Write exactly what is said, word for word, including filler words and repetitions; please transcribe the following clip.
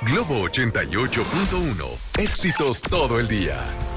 Globo ochenta y ocho punto uno. Éxitos todo el día.